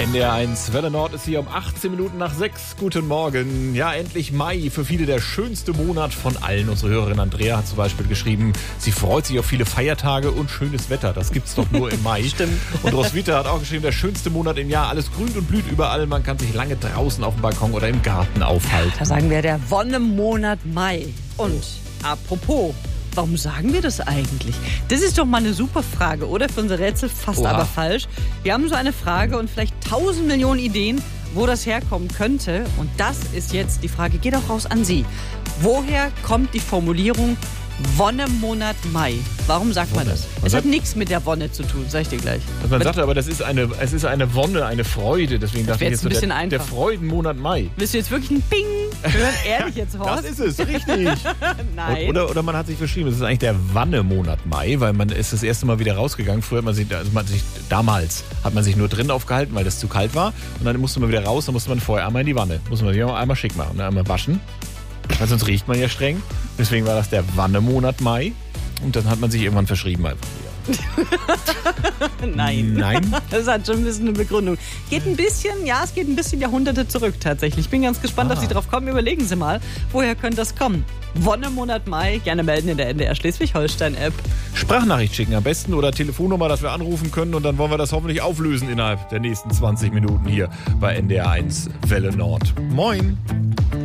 NDR1 Welle Nord ist hier um 18 Minuten nach 6. Guten Morgen. Ja, endlich Mai. Für viele der schönste Monat von allen. Unsere Hörerin Andrea hat zum Beispiel geschrieben, sie freut sich auf viele Feiertage und schönes Wetter. Das gibt's doch nur im Mai. Stimmt. Und Roswitha hat auch geschrieben, der schönste Monat im Jahr. Alles grünt und blüht überall. Man kann sich lange draußen auf dem Balkon oder im Garten aufhalten. Da sagen wir der Wonnemonat Mai. Und apropos, warum sagen wir das eigentlich? Das ist doch mal eine super Frage, oder? Für unser Rätsel fast Oha. aber falsch. Wir haben so eine Frage und vielleicht 1000 Millionen Ideen, wo das herkommen könnte. Und das ist jetzt die Frage, geht auch raus an Sie. Woher kommt die Formulierung Wonnemonat Mai? Warum sagt man das? Es hat nichts mit der Wonne zu tun, sag ich dir gleich. Man sagt aber, es ist eine Wonne, eine Freude. Deswegen dachte ich jetzt ein bisschen der einfach. Freudenmonat Mai. Willst du jetzt wirklich ein Ping hören? Ehrlich jetzt, Horst? Das ist es, richtig. Nein. Oder man hat sich verschrieben, es ist eigentlich der Wannemonat Mai, weil man ist das erste Mal wieder rausgegangen. Früher damals hat man sich nur drin aufgehalten, weil das zu kalt war. Und dann musste man wieder raus, dann musste man vorher einmal in die Wanne. Muss man sich auch einmal schick machen, einmal waschen. Weil sonst riecht man ja streng. Deswegen war das der Wannemonat Mai. Und dann hat man sich irgendwann verschrieben einfach wieder. Nein. Das hat schon ein bisschen eine Begründung. Es geht ein bisschen Jahrhunderte zurück tatsächlich. Ich bin ganz gespannt, ob Sie drauf kommen. Überlegen Sie mal, woher könnte das kommen? Wonnemonat Mai, gerne melden in der NDR Schleswig-Holstein-App. Sprachnachricht schicken am besten oder Telefonnummer, dass wir anrufen können. Und dann wollen wir das hoffentlich auflösen innerhalb der nächsten 20 Minuten hier bei NDR1 Welle Nord. Moin!